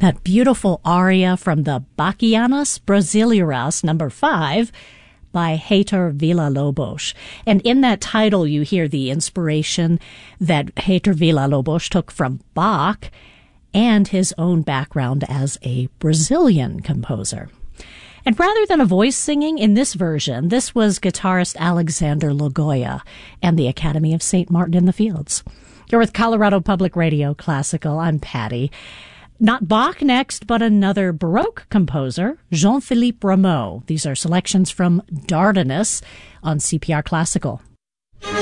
That beautiful aria from the Bachianas Brasileiras number 5 by Heitor Villa-Lobos. And in that title, you hear the inspiration that Heitor Villa-Lobos took from Bach and his own background as a Brazilian composer. And rather than a voice singing in this version, this was guitarist Alexander Logoya and the Academy of St. Martin in the Fields. You're with Colorado Public Radio Classical. I'm Patty. Not Bach next, but another Baroque composer, Jean-Philippe Rameau. These are selections from Dardanus on CPR Classical.